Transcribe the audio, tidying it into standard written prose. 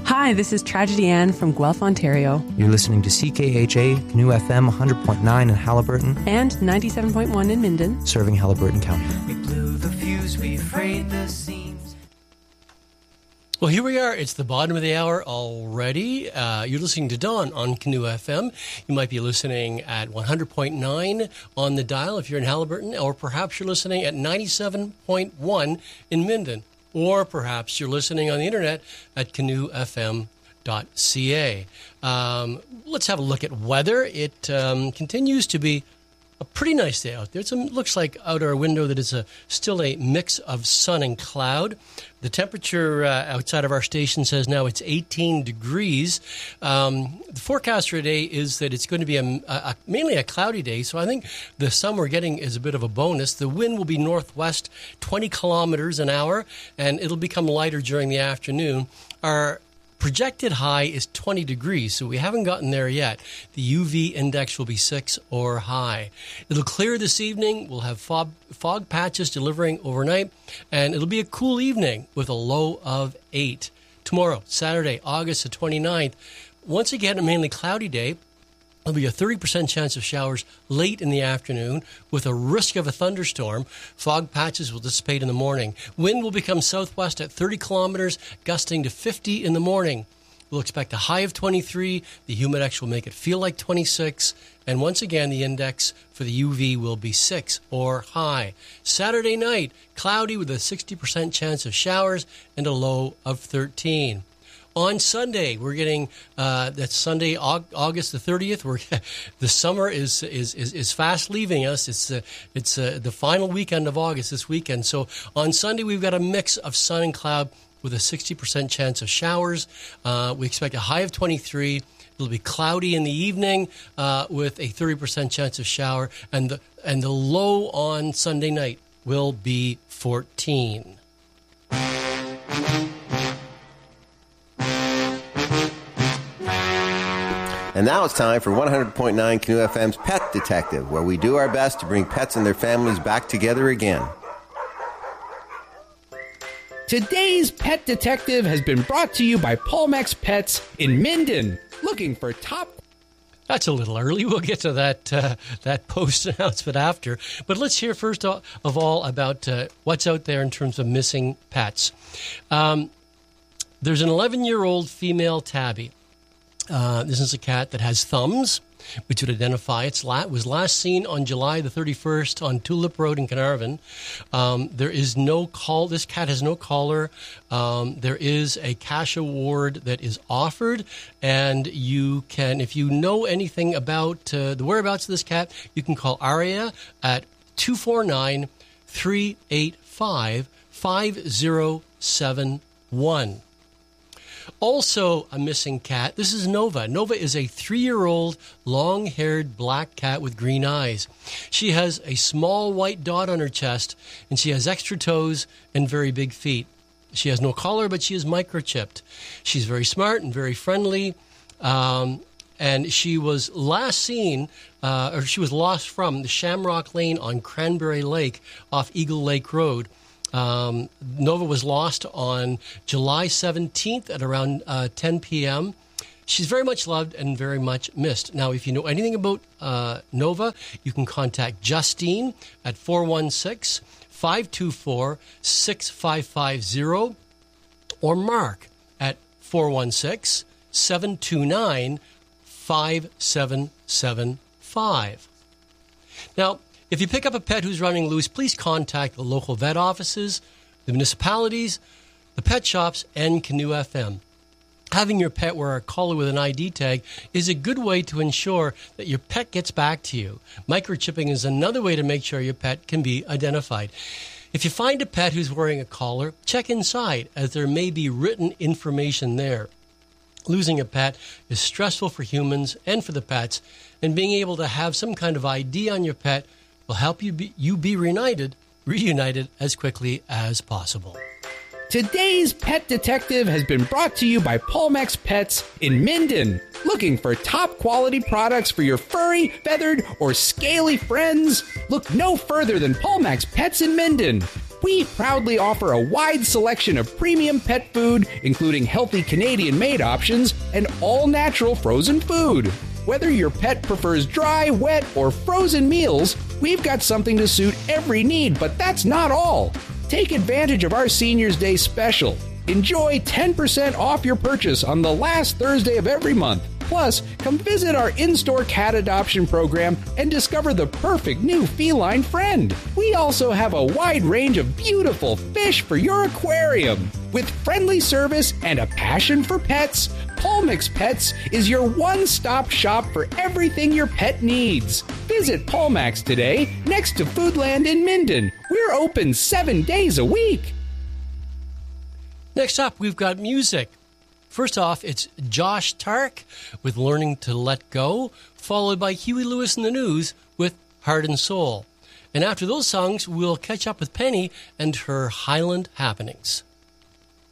Hi, this is Tragedy Ann from Guelph, Ontario. You're listening to CKHA, Canoe FM 100.9 in Haliburton. And 97.1 in Minden. Serving Haliburton County. We blew the fuse, we frayed the seams. Well, here we are. It's the bottom of the hour already. You're listening to Dawn on Canoe FM. You might be listening at 100.9 on the dial if you're in Haliburton, or perhaps you're listening at 97.1 in Minden. Or perhaps you're listening on the internet at canoefm.ca. Let's have a look at weather. It continues to be a pretty nice day out there. It looks like out our window that it's still a mix of sun and cloud. The temperature outside of our station says now it's 18 degrees. The forecast for today is that it's going to be mainly a cloudy day, so I think the sun we're getting is a bit of a bonus. The wind will be northwest 20 kilometers an hour, and it'll become lighter during the afternoon. Our projected high is 20 degrees, so we haven't gotten there yet. The UV index will be 6 or high. It'll clear this evening. We'll have fog patches delivering overnight, and it'll be a cool evening with a low of 8. Tomorrow, Saturday, August the 29th, once again a mainly cloudy day. There'll be a 30% chance of showers late in the afternoon with a risk of a thunderstorm. Fog patches will dissipate in the morning. Wind will become southwest at 30 kilometers, gusting to 50 in the morning. We'll expect a high of 23. The humidex will make it feel like 26. And once again, the index for the UV will be 6 or high. Saturday night, cloudy with a 60% chance of showers and a low of 13. On Sunday, we're getting that's Sunday, August the 30th. The summer is fast leaving us. It's the final weekend of August this weekend. So on Sunday, we've got a mix of sun and cloud with a 60% chance of showers. We expect a high of 23. It'll be cloudy in the evening with a 30% chance of shower, and the low on Sunday night will be 14. And now it's time for 100.9 Canoe FM's Pet Detective, where we do our best to bring pets and their families back together again. Today's Pet Detective has been brought to you by Polmex Pets in Minden. Looking for top... That's a little early. We'll get to that post announcement after. But let's hear first of all about what's out there in terms of missing pets. There's an 11-year-old female tabby. This is a cat that has thumbs, which would identify it. Was last seen on July the 31st on Tulip Road in Carnarvon. There is no call. This cat has no collar. There is a cash award that is offered, and you can, if you know anything about the whereabouts of this cat, you can call Aria at 249-385-5071. Also a missing cat. This is Nova. Nova is a 3-year-old long-haired black cat with green eyes. She has a small white dot on her chest, and she has extra toes and very big feet. She has no collar, but she is microchipped. She's very smart and very friendly, and she was last seen, she was lost from the Shamrock Lane on Cranberry Lake off Eagle Lake Road. Nova was lost on July 17th at around 10 p.m. She's very much loved and very much missed. Now, if you know anything about Nova, you can contact Justine at 416-524-6550 or Mark at 416-729-5775. Now, if you pick up a pet who's running loose, please contact the local vet offices, the municipalities, the pet shops, and Canoe FM. Having your pet wear a collar with an ID tag is a good way to ensure that your pet gets back to you. Microchipping is another way to make sure your pet can be identified. If you find a pet who's wearing a collar, check inside, as there may be written information there. Losing a pet is stressful for humans and for the pets, and being able to have some kind of ID on your pet will help you be reunited as quickly as possible. Today's Pet Detective has been brought to you by Polmex Pets in Minden. Looking for top quality products for your furry, feathered, or scaly friends? Look no further than Polmex Pets in Minden. We proudly offer a wide selection of premium pet food, including healthy Canadian-made options and all-natural frozen food. Whether your pet prefers dry, wet, or frozen meals, we've got something to suit every need, but that's not all. Take advantage of our Seniors' Day special. Enjoy 10% off your purchase on the last Thursday of every month. Plus, come visit our in-store cat adoption program and discover the perfect new feline friend. We also have a wide range of beautiful fish for your aquarium. With friendly service and a passion for pets, Paulmix Pets is your one-stop shop for everything your pet needs. Visit Paulmax today, next to Foodland in Minden. We're open 7 days a week. Next up, we've got music. First off, it's Josh Tark with Learning to Let Go, followed by Huey Lewis and the News with Heart and Soul. And after those songs, we'll catch up with Penny and her Highland happenings.